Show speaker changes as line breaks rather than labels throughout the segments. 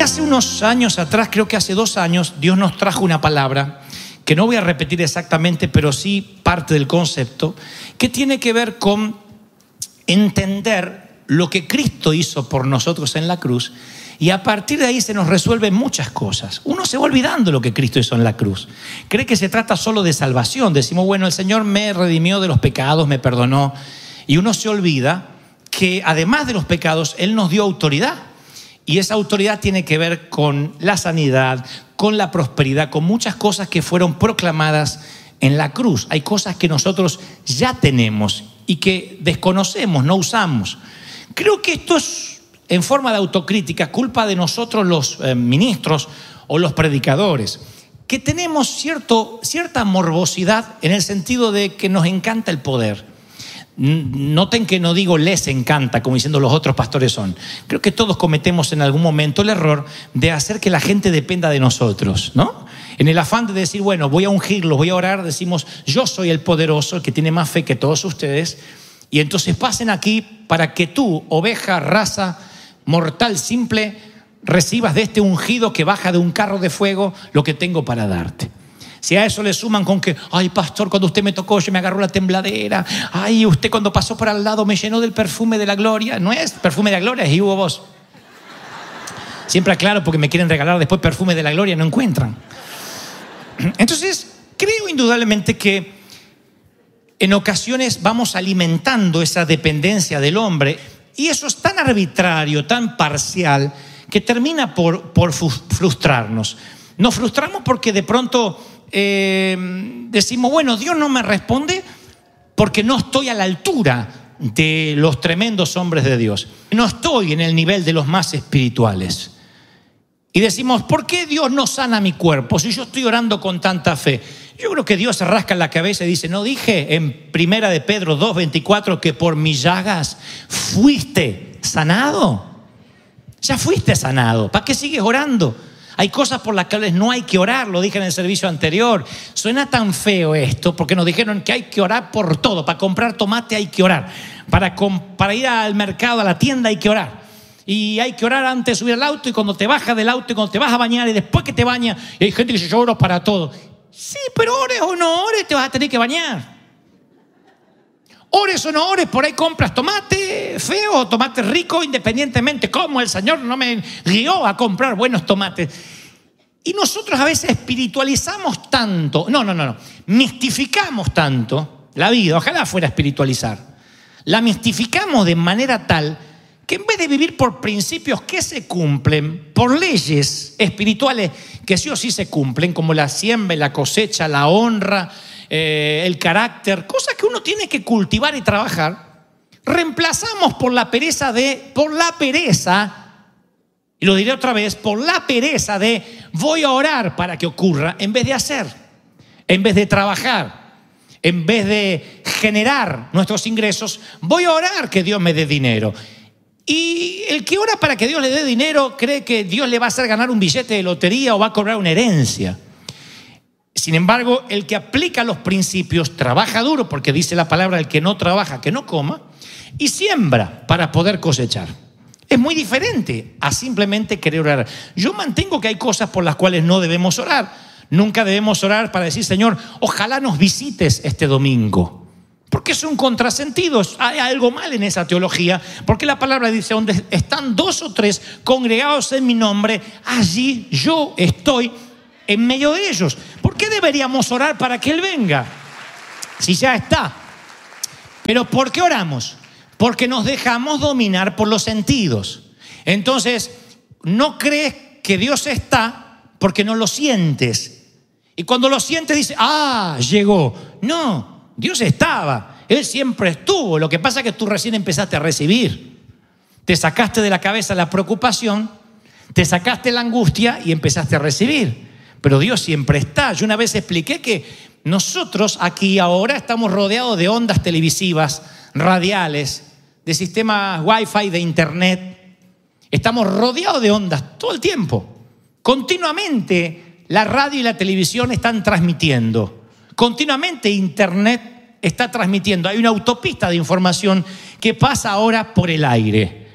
Hace unos años atrás, creo que hace 2 años, Dios nos trajo una palabra que no voy a repetir exactamente, pero sí parte del concepto, que tiene que ver con entender lo que Cristo hizo por nosotros en la cruz, y a partir de ahí se nos resuelven muchas cosas. Uno se va olvidando lo que Cristo hizo en la cruz. Cree que se trata solo de salvación. Decimos, bueno, el Señor me redimió de los pecados, me perdonó. Y uno se olvida que además de los pecados, Él nos dio autoridad. Y esa autoridad tiene que ver con la sanidad, con la prosperidad, con muchas cosas que fueron proclamadas en la cruz. Hay cosas que nosotros ya tenemos y que desconocemos, no usamos. Creo que esto es, en forma de autocrítica, culpa de nosotros los ministros o los predicadores, que tenemos cierta morbosidad en el sentido de que nos encanta el poder. Noten que no digo les encanta, como diciendo los otros pastores son. Creo que todos cometemos en algún momento el error de hacer que la gente dependa de nosotros, ¿no? En el afán de decir, bueno, voy a ungirlos, voy a orar, decimos, yo soy el poderoso, el que tiene más fe que todos ustedes, y entonces pasen aquí para que tú, oveja, raza, mortal, simple, recibas de este ungido que baja de un carro de fuego lo que tengo para darte. Si a eso le suman con que, ay, pastor, cuando usted me tocó, yo me agarró la tembladera. Ay, usted cuando pasó por al lado me llenó del perfume de la gloria. No es perfume de la gloria, es Hugo Boss. Siempre aclaro porque me quieren regalar después perfume de la gloria, no encuentran. Entonces, creo indudablemente que en ocasiones vamos alimentando esa dependencia del hombre, y eso es tan arbitrario, tan parcial, que termina por frustrarnos. Nos frustramos porque de pronto decimos, bueno, Dios no me responde porque no estoy a la altura de los tremendos hombres de Dios. No estoy en el nivel de los más espirituales. Y decimos, ¿por qué Dios no sana mi cuerpo si yo estoy orando con tanta fe? Yo creo que Dios se rasca en la cabeza y dice, ¿no dije en 1 de Pedro 2:24 que por mis llagas fuiste sanado? Ya fuiste sanado. ¿Para qué sigues orando? Hay cosas por las cuales no hay que orar, lo dije en el servicio anterior. Suena tan feo esto porque nos dijeron que hay que orar por todo. Para comprar tomate hay que orar. Para ir al mercado, a la tienda hay que orar. Y hay que orar antes de subir al auto y cuando te bajas del auto y cuando te vas a bañar y después que te bañas. Y hay gente que dice, yo oro para todo. Sí, pero ores o no ores, te vas a tener que bañar. Ores o no ores, por ahí compras tomate feo o tomate rico, independientemente cómo el Señor no me guió a comprar buenos tomates. Y nosotros a veces espiritualizamos tanto, mistificamos tanto la vida, ojalá fuera a espiritualizar. La mistificamos de manera tal que en vez de vivir por principios que se cumplen, por leyes espirituales que sí o sí se cumplen, como la siembra, la cosecha, la honra, el carácter, cosas que uno tiene que cultivar y trabajar, reemplazamos por la pereza, y lo diré otra vez, por la pereza de voy a orar para que ocurra, en vez de hacer, en vez de trabajar, en vez de generar nuestros ingresos, voy a orar que Dios me dé dinero. Y el que ora para que Dios le dé dinero cree que Dios le va a hacer ganar un billete de lotería o va a cobrar una herencia. Sin embargo, el que aplica los principios trabaja duro, porque dice la palabra, el que no trabaja, que no coma, y siembra para poder cosechar. Es muy diferente a simplemente querer orar. Yo mantengo que hay cosas por las cuales no debemos orar. Nunca debemos orar para decir, Señor, ojalá nos visites este domingo. Porque es un contrasentido, hay algo mal en esa teología, porque la palabra dice, donde están 2 o 3 congregados en mi nombre, allí yo estoy en medio de ellos. ¿Por qué deberíamos orar para que Él venga? Si ya está. ¿Pero por qué oramos? Porque nos dejamos dominar por los sentidos. Entonces, no crees que Dios está porque no lo sientes. Y cuando lo sientes dices, llegó. No, Dios estaba. Él siempre estuvo. Lo que pasa es que tú recién empezaste a recibir. Te sacaste de la cabeza la preocupación, te sacaste la angustia y empezaste a recibir. Pero Dios siempre está. Yo una vez expliqué que nosotros aquí ahora estamos rodeados de ondas televisivas, radiales, de sistemas Wi-Fi, de internet. Estamos rodeados de ondas todo el tiempo. Continuamente la radio y la televisión están transmitiendo. Continuamente internet está transmitiendo. Hay una autopista de información que pasa ahora por el aire.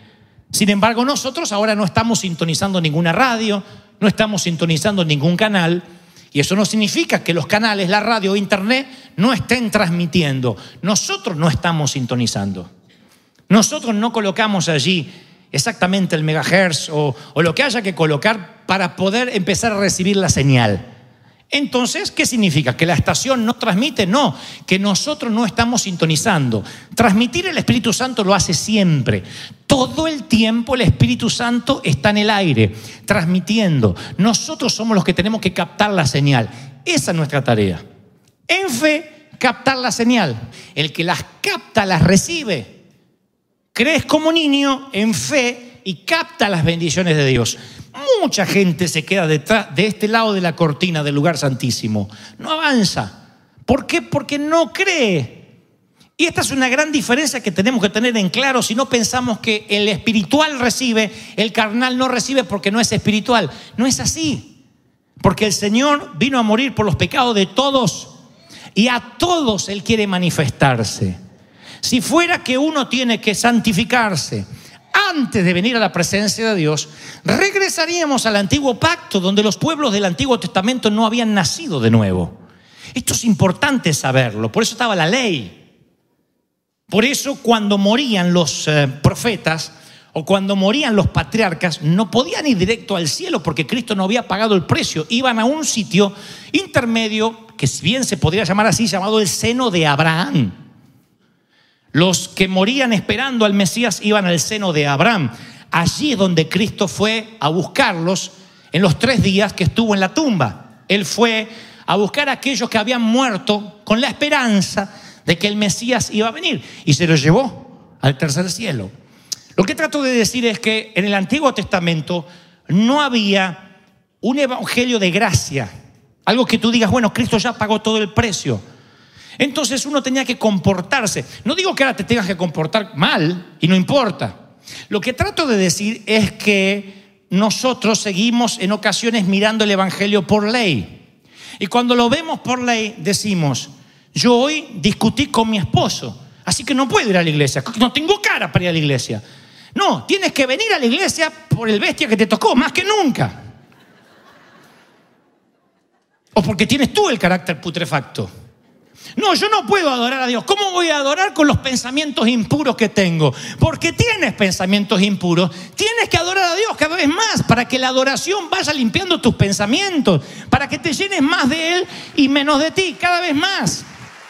Sin embargo, nosotros ahora no estamos sintonizando ninguna radio, no estamos sintonizando ningún canal, y eso no significa que los canales, la radio o internet no estén transmitiendo. Nosotros no estamos sintonizando. Nosotros no colocamos allí exactamente el megahertz o lo que haya que colocar para poder empezar a recibir la señal. Entonces, ¿qué significa? ¿Que la estación no transmite? No, que nosotros no estamos sintonizando. Transmitir el Espíritu Santo lo hace siempre. Todo el tiempo el Espíritu Santo está en el aire, transmitiendo. Nosotros somos los que tenemos que captar la señal. Esa es nuestra tarea. En fe, captar la señal. El que las capta, las recibe. Crees como niño en fe y capta las bendiciones de Dios. Mucha gente se queda detrás de este lado de la cortina del lugar santísimo. No avanza. ¿Por qué? Porque no cree. Y esta es una gran diferencia que tenemos que tener en claro. Si no pensamos que el espiritual recibe, el carnal no recibe porque no es espiritual. No es así. Porque el Señor vino a morir por los pecados de todos. Y a todos Él quiere manifestarse. Si fuera que uno tiene que santificarse antes de venir a la presencia de Dios, regresaríamos al antiguo pacto, donde los pueblos del Antiguo Testamento no habían nacido de nuevo. Esto es importante saberlo, por eso estaba la ley. Por eso cuando morían los profetas o cuando morían los patriarcas, no podían ir directo al cielo porque Cristo no había pagado el precio. Iban a un sitio intermedio, que si bien se podría llamar así, llamado el seno de Abraham. Los que morían esperando al Mesías iban al seno de Abraham. Allí es donde Cristo fue a buscarlos en los 3 días que estuvo en la tumba. Él fue a buscar a aquellos que habían muerto con la esperanza de que el Mesías iba a venir. Y se los llevó al tercer cielo. Lo que trato de decir es que en el Antiguo Testamento no había un evangelio de gracia. Algo que tú digas, bueno, Cristo ya pagó todo el precio. Entonces uno tenía que comportarse. No digo que ahora te tengas que comportar mal y no importa. Lo que trato de decir es que nosotros seguimos en ocasiones mirando el evangelio por ley. Y cuando lo vemos por ley decimos, yo hoy discutí con mi esposo, así que no puedo ir a la iglesia, no tengo cara para ir a la iglesia. No, tienes que venir a la iglesia por el bestia que te tocó, más que nunca. O porque tienes tú el carácter putrefacto. No, yo no puedo adorar a Dios. ¿Cómo voy a adorar con los pensamientos impuros que tengo? Porque tienes pensamientos impuros. Tienes que adorar a Dios cada vez más para que la adoración vaya limpiando tus pensamientos, para que te llenes más de Él y menos de ti, cada vez más.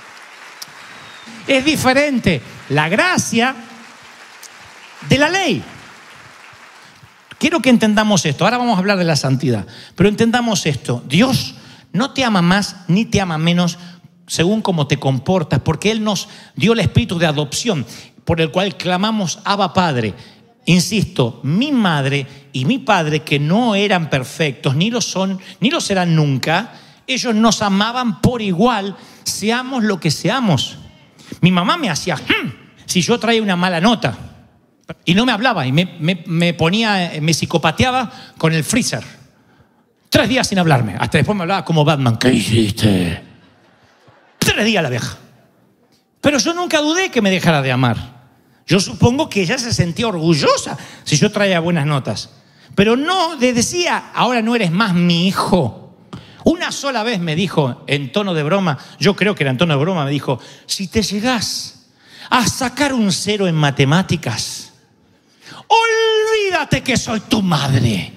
Es diferente la gracia de la ley. Quiero que entendamos esto. Ahora vamos a hablar de la santidad, pero entendamos esto. Dios no te ama más ni te ama menos según cómo te comportas, porque Él nos dio el espíritu de adopción, por el cual clamamos Abba Padre. Insisto, mi madre y mi padre, que no eran perfectos, ni lo son, ni lo serán nunca, ellos nos amaban por igual, seamos lo que seamos. Mi mamá me hacía, si yo traía una mala nota, y no me hablaba, y me ponía, me psicopateaba con el freezer. 3 días sin hablarme, hasta después me hablaba como Batman. ¿Qué hiciste? 3 días la vieja. Pero yo nunca dudé que me dejara de amar. Yo supongo que ella se sentía orgullosa si yo traía buenas notas. Pero no le decía, ahora no eres más mi hijo. Una sola vez me dijo, en tono de broma, yo creo que era en tono de broma, me dijo, si te llegás a sacar un 0 en matemáticas, olvídate que soy tu madre.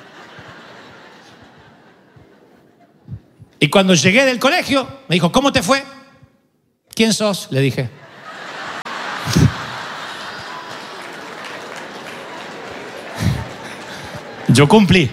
Y cuando llegué del colegio, me dijo, ¿cómo te fue? ¿Quién sos? Le dije. Yo cumplí.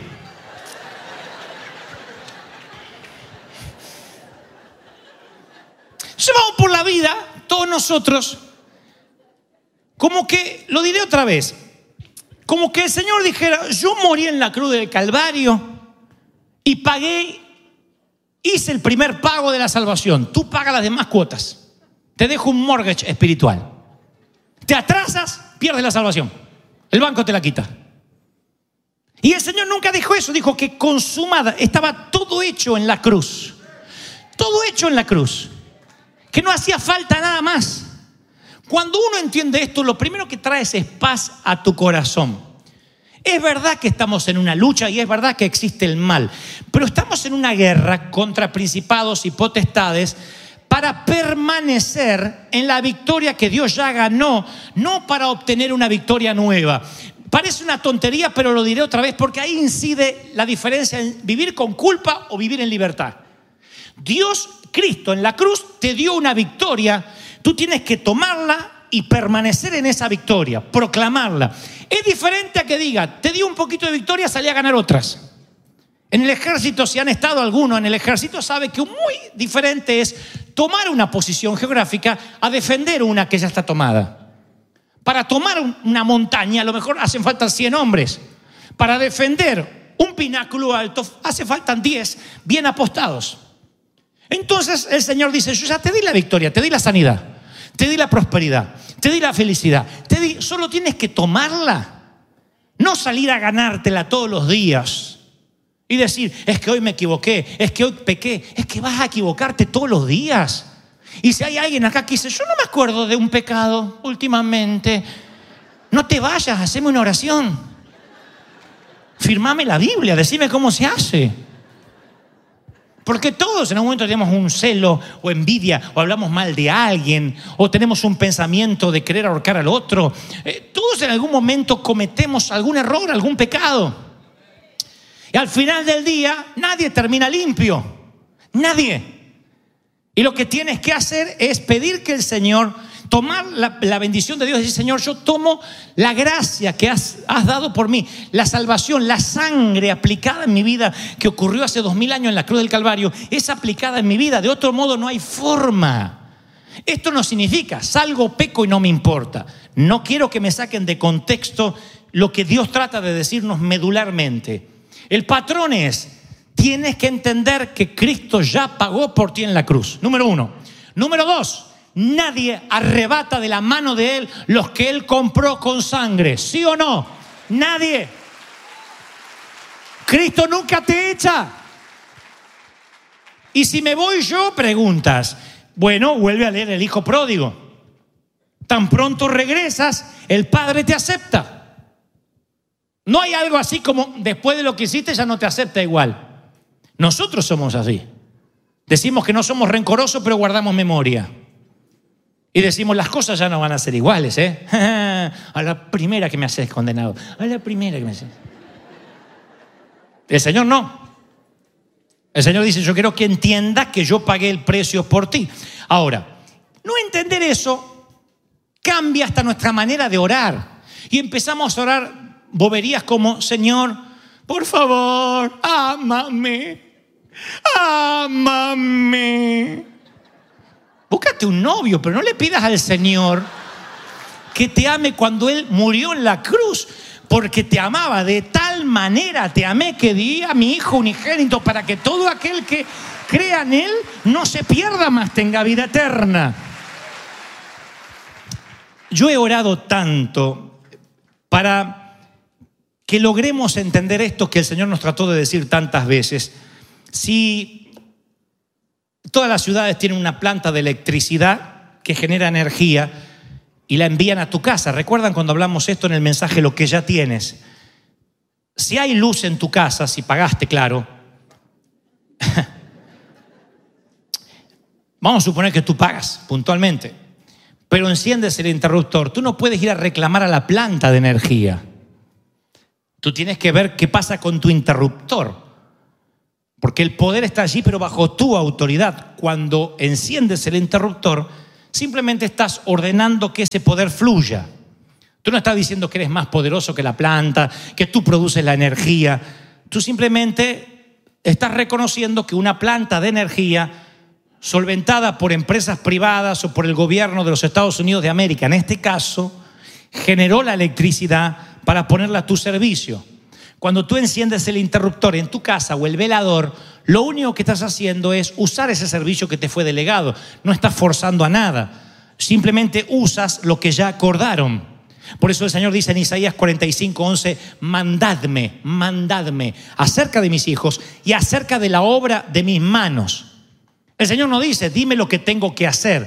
Llevamos por la vida, todos nosotros, como que, lo diré otra vez, como que el Señor dijera, yo morí en la cruz del Calvario y pagué. Hice el primer pago de la salvación. Tú pagas las demás cuotas. Te dejo un mortgage espiritual. Te atrasas, pierdes la salvación. El banco te la quita. Y el Señor nunca dijo eso. Dijo que consumada. Estaba todo hecho en la cruz. Todo hecho en la cruz. Que no hacía falta nada más. Cuando uno entiende esto, lo primero que trae es paz a tu corazón. Es verdad que estamos en una lucha y es verdad que existe el mal, pero estamos en una guerra contra principados y potestades para permanecer en la victoria que Dios ya ganó, no para obtener una victoria nueva. Parece una tontería, pero lo diré otra vez porque ahí incide la diferencia en vivir con culpa o vivir en libertad. Dios, Cristo en la cruz te dio una victoria, tú tienes que tomarla y permanecer en esa victoria, proclamarla. Es diferente a que diga, te dio un poquito de victoria, salí a ganar otras. En el ejército, si han estado algunos en el ejército, sabe que muy diferente es tomar una posición geográfica a defender una que ya está tomada. Para tomar una montaña, a lo mejor hacen falta 100 hombres. Para defender un pináculo alto, hace falta 10 bien apostados. Entonces el Señor dice, yo ya te di la victoria, te di la sanidad, te di la prosperidad, te di la felicidad, solo tienes que tomarla. No salir a ganártela todos los días y decir, es que hoy me equivoqué, es que hoy pequé. Es que vas a equivocarte todos los días. Y si hay alguien acá que dice, yo no me acuerdo de un pecado últimamente, no te vayas, haceme una oración. Firmame la Biblia, decime cómo se hace. Porque todos en algún momento tenemos un celo o envidia, o hablamos mal de alguien, o tenemos un pensamiento de querer ahorcar al otro. Todos en algún momento cometemos algún error, algún pecado. Y al final del día, nadie termina limpio. Nadie. Y lo que tienes que hacer es pedir que el Señor, tomar la bendición de Dios y decir, Señor, yo tomo la gracia que has dado por mí, la salvación, la sangre aplicada en mi vida que ocurrió hace 2000 años en la cruz del Calvario, es aplicada en mi vida. De otro modo no hay forma. Esto no significa, salgo, peco y no me importa. No quiero que me saquen de contexto lo que Dios trata de decirnos medularmente. El patrón es, tienes que entender que Cristo ya pagó por ti en la cruz. Número 1. Número 2, nadie arrebata de la mano de Él los que Él compró con sangre. ¿Sí o no? Nadie. Cristo nunca te echa. Y si me voy yo, preguntas. Bueno, vuelve a leer el Hijo Pródigo. Tan pronto regresas, el Padre te acepta. No hay algo así como después de lo que hiciste ya no te acepta igual. Nosotros somos así. Decimos que no somos rencorosos, pero guardamos memoria. Y decimos, las cosas ya no van a ser iguales, ¿eh? A la primera que me haces condenado. A la primera que me haces. El Señor no. El Señor dice, yo quiero que entiendas que yo pagué el precio por ti. Ahora, no entender eso cambia hasta nuestra manera de orar. Y empezamos a orar boberías como, Señor, por favor, ámame. Ámame. Búscate un novio, pero no le pidas al Señor que te ame cuando Él murió en la cruz, porque te amaba de tal manera, te amé que di a mi Hijo unigénito para que todo aquel que crea en Él no se pierda, más tenga vida eterna. Yo he orado tanto para que logremos entender esto que el Señor nos trató de decir tantas veces. Si todas las ciudades tienen una planta de electricidad que genera energía y la envían a tu casa, ¿recuerdan cuando hablamos esto en el mensaje, lo que ya tienes? Si hay luz en tu casa, si pagaste, claro, vamos a suponer que tú pagas puntualmente, pero enciendes el interruptor, tú no puedes ir a reclamar a la planta de energía. Tú tienes que ver qué pasa con tu interruptor. Porque el poder está allí, pero bajo tu autoridad. Cuando enciendes el interruptor, simplemente estás ordenando que ese poder fluya. Tú no estás diciendo que eres más poderoso que la planta, que tú produces la energía. Tú simplemente estás reconociendo que una planta de energía solventada por empresas privadas o por el gobierno de los Estados Unidos de América, en este caso, generó la electricidad para ponerla a tu servicio. Cuando tú enciendes el interruptor en tu casa o el velador, lo único que estás haciendo es usar ese servicio que te fue delegado. No estás forzando a nada. Simplemente usas lo que ya acordaron. Por eso el Señor dice en Isaías 45:11, mandadme acerca de mis hijos y acerca de la obra de mis manos. El Señor no dice, dime lo que tengo que hacer.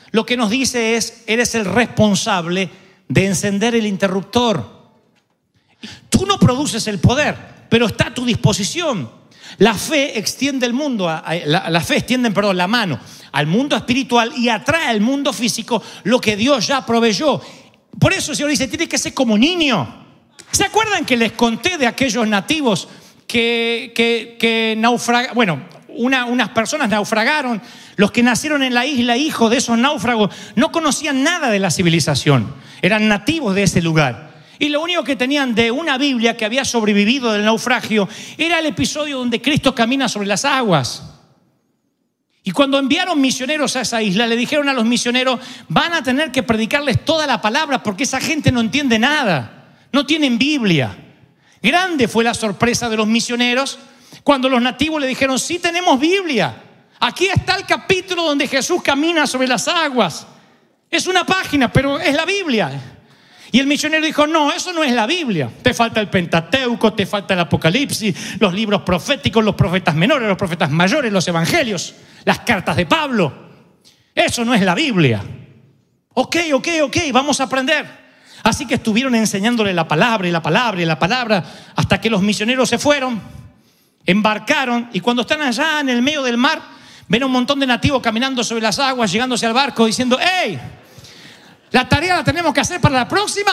lo que nos dice es: eres el responsable de encender el interruptor. Tú no produces el poder, pero está a tu disposición. La fe extiende el mundo, la fe extiende, la mano al mundo espiritual y atrae al mundo físico lo que Dios ya proveyó. Por eso el Señor dice: tiene que ser como niño. ¿Se acuerdan que les conté de aquellos nativos que naufragaron? Bueno, unas personas naufragaron. Los que nacieron en la isla, hijos de esos náufragos, no conocían nada de la civilización. Eran nativos de ese lugar. Y lo único que tenían de una Biblia que había sobrevivido del naufragio era el episodio donde Cristo camina sobre las aguas. Y cuando enviaron misioneros a esa isla, le dijeron a los misioneros: van a tener que predicarles toda la palabra porque esa gente no entiende nada, no tienen Biblia. Grande fue la sorpresa de los misioneros cuando los nativos le dijeron: sí tenemos Biblia, aquí está el capítulo donde Jesús camina sobre las aguas. Es una página, pero es la Biblia. Y el misionero dijo: no, eso no es la Biblia. Te falta el Pentateuco, te falta el Apocalipsis, los libros proféticos, los profetas menores, los profetas mayores, los evangelios, las cartas de Pablo. Eso no es la Biblia. Ok, vamos a aprender. Así que estuvieron enseñándole la palabra y la palabra y la palabra hasta que los misioneros se fueron, embarcaron, y cuando están allá en el medio del mar, ven a un montón de nativos caminando sobre las aguas, llegándose al barco diciendo: ¡hey! La tarea la tenemos que hacer para la próxima.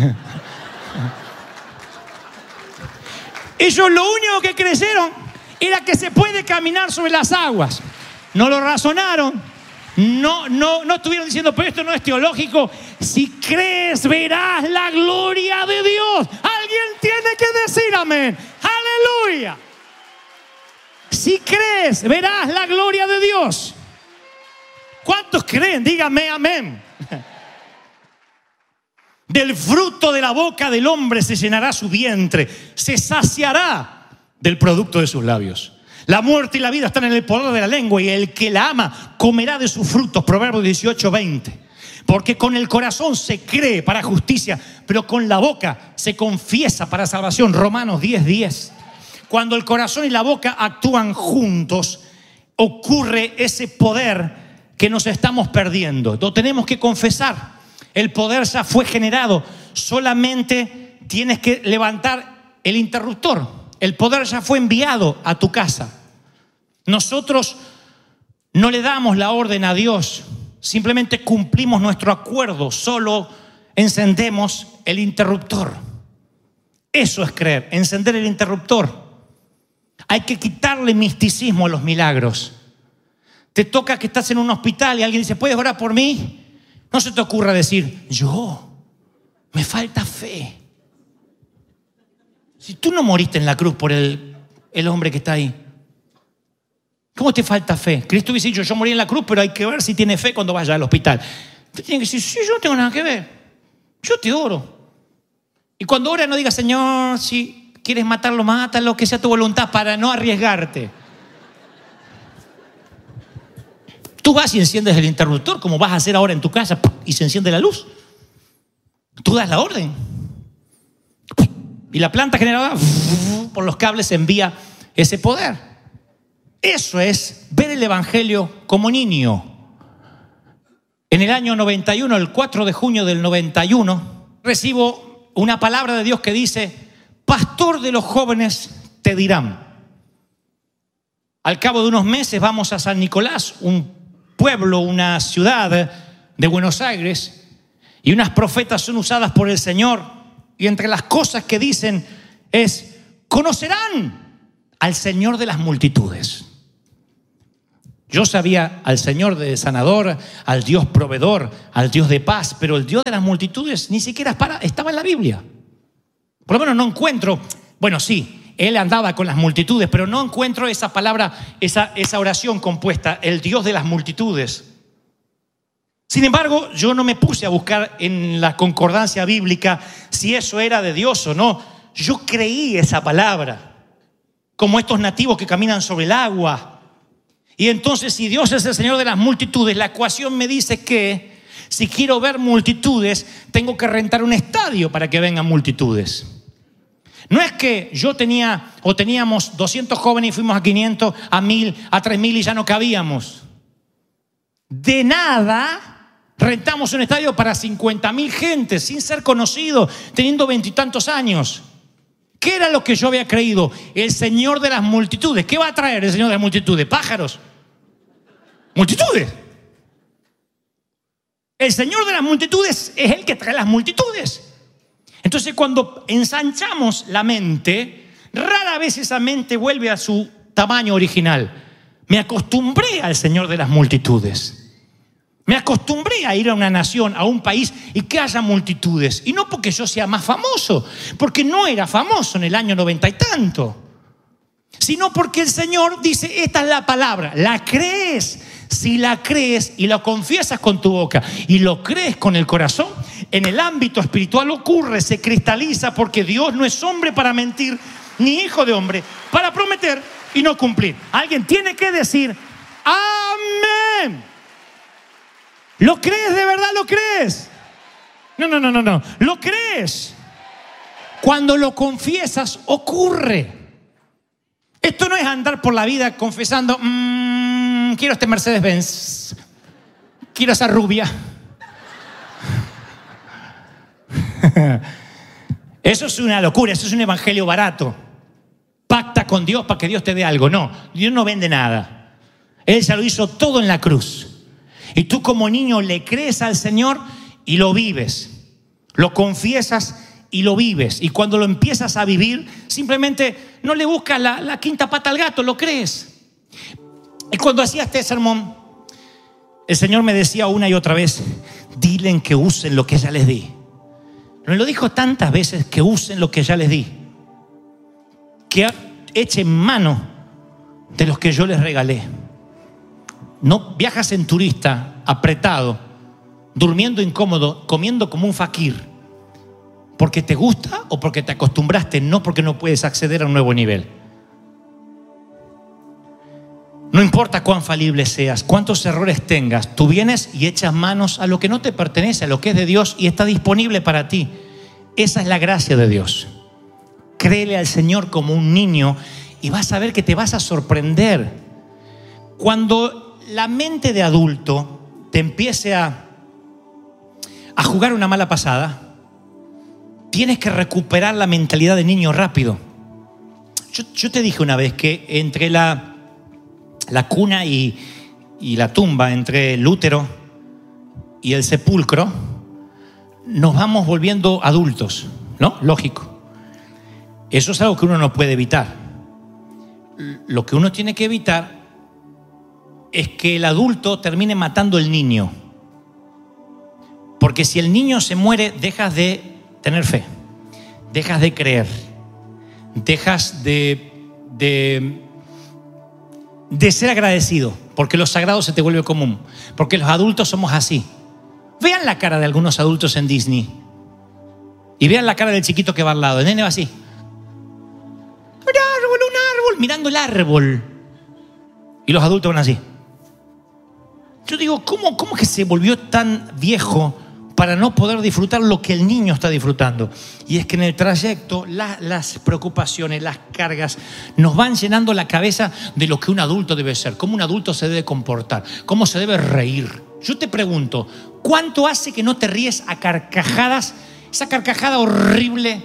Ellos lo único que creyeron era que se puede caminar sobre las aguas. No lo razonaron. No estuvieron diciendo: pero esto no es teológico. Si crees, verás la gloria de Dios. Alguien tiene que decir amén. Aleluya. Si crees, verás la gloria de Dios. ¿Cuántos creen? Dígame amén. Del fruto de la boca del hombre se llenará su vientre, se saciará del producto de sus labios. La muerte y la vida están en el poder de la lengua, y el que la ama comerá de sus frutos. Proverbios 18:20. Porque con el corazón se cree para justicia, pero con la boca se confiesa para salvación. Romanos 10:10. Cuando el corazón y la boca actúan juntos, ocurre ese poder que nos estamos perdiendo. Lo tenemos que confesar. El poder ya fue generado. Solamente tienes que levantar el interruptor. El poder ya fue enviado a tu casa. Nosotros no le damos la orden a Dios. Simplemente cumplimos nuestro acuerdo. Solo encendemos el interruptor. Eso es creer, encender el interruptor. Hay que quitarle misticismo a los milagros. Te toca que estás en un hospital y alguien dice: ¿puedes orar por mí? No se te ocurra decir: me falta fe. Si tú no moriste en la cruz por el hombre que está ahí, ¿cómo te falta fe? Cristo hubiese dicho: yo morí en la cruz, pero hay que ver si tiene fe cuando vaya al hospital. Tú tienes que decir: sí, yo no tengo nada que ver, yo te oro. Y cuando ora no digas: Señor, si quieres matarlo, mátalo, que sea tu voluntad, para no arriesgarte. Tú vas y enciendes el interruptor, como vas a hacer ahora en tu casa, y se enciende la luz. Tú das la orden. Y la planta generadora, por los cables, envía ese poder. Eso es ver el evangelio como niño. En el año 91, el 4 de junio del 91, recibo una palabra de Dios que dice: pastor de los jóvenes te dirán. Al cabo de unos meses vamos a San Nicolás, un pueblo, una ciudad de Buenos Aires, y unas profetas son usadas por el Señor, y entre las cosas que dicen es: conocerán al Señor de las multitudes. Yo sabía al Señor de sanador, al Dios proveedor, al Dios de paz, pero el Dios de las multitudes ni siquiera estaba en la Biblia. Por lo menos no encuentro. Bueno, sí, él andaba con las multitudes, pero no encuentro esa palabra, esa oración compuesta: el Dios de las multitudes. Sin embargo, yo no me puse a buscar en la concordancia bíblica si eso era de Dios o no. Yo creí esa palabra, como estos nativos que caminan sobre el agua. Y entonces, si Dios es el Señor de las multitudes, la ecuación me dice que si quiero ver multitudes, tengo que rentar un estadio para que vengan multitudes. No es que yo teníamos 200 jóvenes y fuimos a 500, a 1000, a 3000 y ya no cabíamos. De nada Rentamos un estadio para 50.000 gente, sin ser conocido, teniendo 20 y tantos años. ¿Qué era lo que yo había creído? El Señor de las multitudes. ¿Qué va a traer el Señor de las multitudes? Pájaros. Multitudes. El Señor de las multitudes es el que trae las multitudes. Entonces, cuando ensanchamos la mente, rara vez esa mente vuelve a su tamaño original. Me acostumbré al Señor de las multitudes. Me acostumbré a ir a una nación, a un país y que haya multitudes. Y no porque yo sea más famoso, porque no era famoso en el año 90 y tanto, sino porque el Señor dice, esta es la palabra, la crees. Si la crees y la confiesas con tu boca y lo crees con el corazón, en el ámbito espiritual ocurre, se cristaliza, porque Dios no es hombre para mentir, ni hijo de hombre para prometer y no cumplir. Alguien tiene que decir, amén. ¿Lo crees de verdad? ¿Lo crees? No. ¿Lo crees? Cuando lo confiesas, ocurre. Esto no es andar por la vida confesando, quiero este Mercedes-Benz, quiero esa rubia. Eso es una locura, eso es un evangelio barato. Pacta con Dios para que Dios te dé algo. No, Dios no vende nada. Él ya lo hizo todo en la cruz. Y tú como niño le crees al Señor y lo vives. Lo confiesas y lo vives. Y cuando lo empiezas a vivir, simplemente no le buscas la quinta pata al gato, lo crees. Y cuando hacía este sermón, el Señor me decía una y otra vez, dilen que usen lo que ya les di. Me lo dijo tantas veces, que usen lo que ya les di. Que echen mano de los que yo les regalé. No viajas en turista, apretado, durmiendo incómodo, comiendo como un fakir, porque te gusta o porque te acostumbraste, no porque no puedes acceder a un nuevo nivel. No importa cuán falible seas, cuántos errores tengas, tú vienes y echas manos a lo que no te pertenece, a lo que es de Dios y está disponible para ti. Esa es la gracia de Dios. Créele al Señor como un niño y vas a ver que te vas a sorprender. Cuando la mente de adulto te empiece a jugar una mala pasada, tienes que recuperar la mentalidad de niño rápido. Yo te dije una vez que entre la cuna y la tumba, entre el útero y el sepulcro, nos vamos volviendo adultos, ¿no? Lógico. Eso es algo que uno no puede evitar. Lo que uno tiene que evitar es que el adulto termine matando al niño. Porque si el niño se muere, dejas de tener fe, dejas de creer, dejas de ser agradecido, porque lo sagrado se te vuelve común, porque los adultos somos así. Vean la cara de algunos adultos en Disney y vean la cara del chiquito que va al lado. El nene va así, un árbol, mirando el árbol, y los adultos van así. Yo digo, ¿cómo que se volvió tan viejo para no poder disfrutar lo que el niño está disfrutando? Y es que en el trayecto las preocupaciones, las cargas nos van llenando la cabeza de lo que un adulto debe ser, cómo un adulto se debe comportar, cómo se debe reír. Yo te pregunto, ¿cuánto hace que no te ríes a carcajadas? Esa carcajada horrible.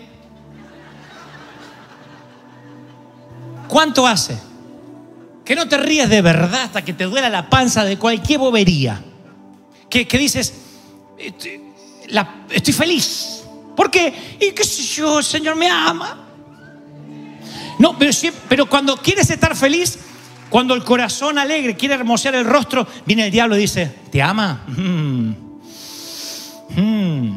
¿Cuánto hace que no te ríes de verdad hasta que te duela la panza de cualquier bobería? Que dices, estoy feliz. ¿Por qué? Y qué sé yo, el Señor me ama. No, pero cuando quieres estar feliz, cuando el corazón alegre quiere hermosear el rostro, viene el diablo y dice, ¿te ama?